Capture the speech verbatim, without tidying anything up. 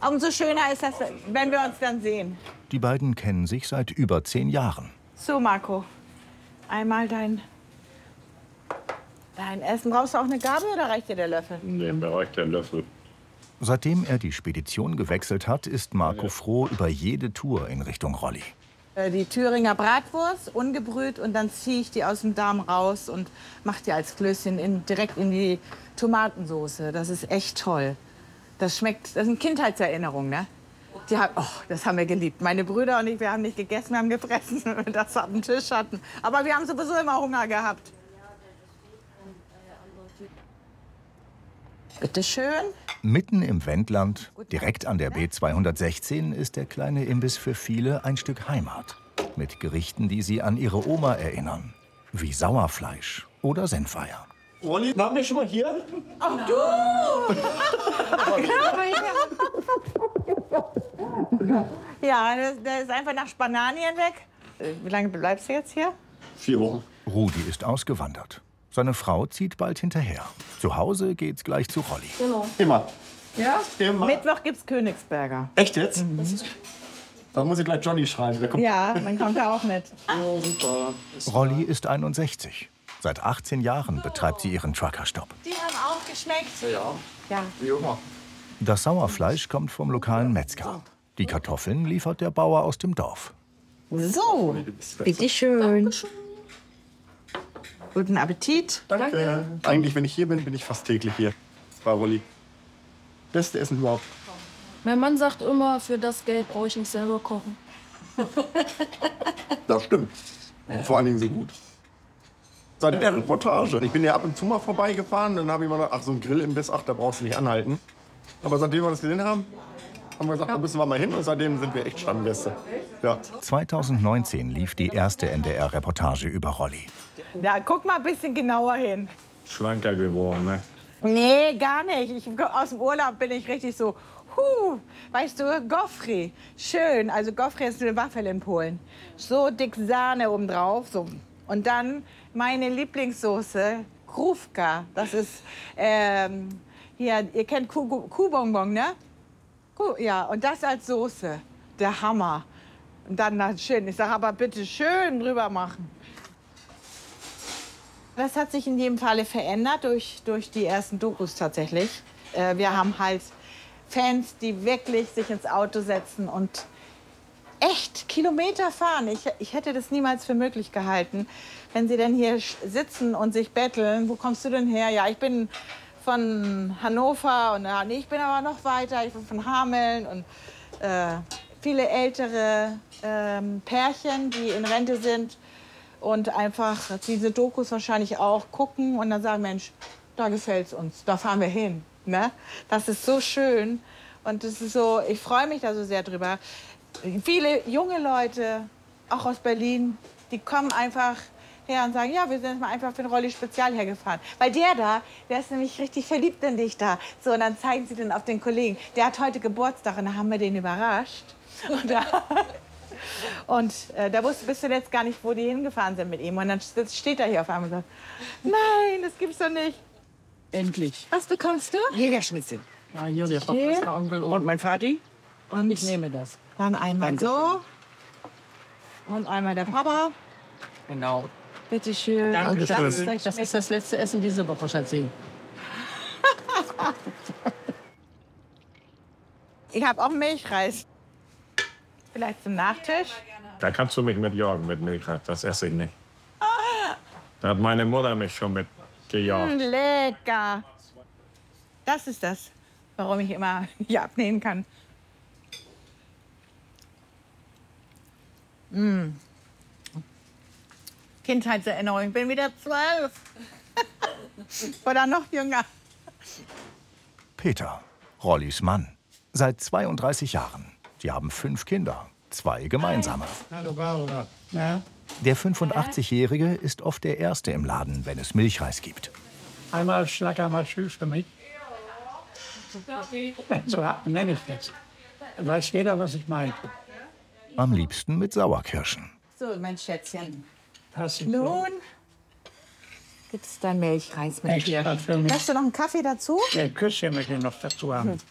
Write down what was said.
Umso schöner ist das, wenn wir uns dann sehen. Die beiden kennen sich seit über zehn Jahren. So, Marco, einmal dein, dein Essen. Brauchst du auch eine Gabel oder reicht dir der Löffel? Nee, mir reicht der Löffel. Seitdem er die Spedition gewechselt hat, ist Marco froh über jede Tour in Richtung Rolli. Die Thüringer Bratwurst, ungebrüht, und dann ziehe ich die aus dem Darm raus und mache die als Klößchen in, direkt in die Tomatensoße. Das ist echt toll. Das schmeckt, das sind Kindheitserinnerungen, ne? Die haben, oh, das haben wir geliebt. Meine Brüder und ich, wir haben nicht gegessen, wir haben gefressen, wenn wir das auf dem Tisch hatten. Aber wir haben sowieso immer Hunger gehabt. Bitte schön. Mitten im Wendland, direkt an der B zweihundertsechzehn, ist der kleine Imbiss für viele ein Stück Heimat. Mit Gerichten, die sie an ihre Oma erinnern. Wie Sauerfleisch oder Senfeier. Rolli, waren wir schon mal hier? Oh, du! Ja, der, der ist einfach nach Spanien weg. Wie lange bleibst du jetzt hier? Vier Wochen. Rudi ist ausgewandert. Seine Frau zieht bald hinterher. Zu Hause geht's gleich zu Rolli. Genau. Immer. Ja? Immer. Mittwoch gibt's Königsberger. Echt jetzt? Mhm. Da muss ich gleich Johnny schreiben. Der kommt. Ja, dann kommt er auch mit. Oh, super. Rolli ist einundsechzig. Seit achtzehn Jahren betreibt sie ihren Truckerstopp. Die haben auch geschmeckt. Ja. Ja. Wie immer. Das Sauerfleisch kommt vom lokalen Metzger. Die Kartoffeln liefert der Bauer aus dem Dorf. So, bitteschön. Guten Appetit. Danke. Eigentlich, wenn ich hier bin, bin ich fast täglich hier bei Rolli. Beste Essen überhaupt. Mein Mann sagt immer, für das Geld brauche ich nicht selber kochen. Das stimmt. Vor allen Dingen so gut. Seit der Reportage. Ich bin ja ab und zu mal vorbeigefahren. Dann habe ich mal gedacht, ach, so ein Grillimbiss, ach, da brauchst du nicht anhalten. Aber seitdem wir das gesehen haben, haben wir gesagt, da müssen wir mal hin. Und seitdem sind wir echt Stammgäste. Ja. zweitausendneunzehn lief die erste N D R-Reportage über Rolli. Ja, guck mal ein bisschen genauer hin. Schlanker geworden, ne? Nee, gar nicht. Ich, aus dem Urlaub bin ich richtig so, huh, weißt du, Gofri, schön. Also Gofri ist eine Waffel in Polen. So dick Sahne obendrauf, so. Und dann meine Lieblingssoße, Krówka. Das ist, ähm, hier, ihr kennt Kuh- Kuhbonbon, ne? Kuh, ja, und das als Soße, der Hammer. Und dann na, schön, ich sage aber bitte schön drüber machen. Das hat sich in jedem Falle verändert durch, durch die ersten Dokus tatsächlich. Äh, wir haben halt Fans, die wirklich sich ins Auto setzen und echt Kilometer fahren. Ich, ich hätte das niemals für möglich gehalten, wenn sie denn hier sitzen und sich betteln. Wo kommst du denn her? Ja, ich bin von Hannover und ja, nee, ich bin aber noch weiter. Ich bin von Hameln und äh, viele ältere äh, Pärchen, die in Rente sind. Und einfach diese Dokus wahrscheinlich auch gucken und dann sagen, Mensch, da gefällt's uns, da fahren wir hin. Ne? Das ist so schön und das ist so, ich freue mich da so sehr drüber. Viele junge Leute, auch aus Berlin, die kommen einfach her und sagen, ja, wir sind jetzt mal einfach für den Rolli Spezial hergefahren. Weil der da, der ist nämlich richtig verliebt in dich da. So, und dann zeigen sie den auf den Kollegen. Der hat heute Geburtstag und da haben wir den überrascht. Und da Und äh, da wusste bis zuletzt gar nicht, wo die hingefahren sind mit ihm. Und dann steht er hier auf einmal und sagt, nein, das gibt's doch nicht. Endlich. Was bekommst du? Jägerschnitzel. Ja, hier der Papa, Onkel und mein Vati. Und ich nehme das. Dann einmal so. Und einmal der Papa. Genau. Bitte schön. Danke Das, schön. Das ist das letzte Essen diese Woche, Schatzi. Ich habe auch Milchreis. Vielleicht zum Nachtisch? Da kannst du mich mit jagen, mit Milchreis. Das esse ich nicht. Da hat meine Mutter mich schon mit gejagt. Mm, lecker. Das ist das, warum ich immer hier abnehmen kann. Mm. Kindheitserinnerung. Ich bin wieder zwölf. Oder noch jünger. Peter, Rollis Mann. Seit zweiunddreißig Jahren. Sie haben fünf Kinder, zwei gemeinsame. Der fünfundachtzigjährige ist oft der Erste im Laden, wenn es Milchreis gibt. Einmal Schlag, einmal Tschüss für mich. So nenne ich das. Weiß jeder, was ich meine. Am liebsten mit Sauerkirschen. So, mein Schätzchen. Hast du Nun gibt's dein Milchreis mit dir. extra für mich? Hast du noch einen Kaffee dazu? Ja, Küsschen möchte ich noch dazu haben.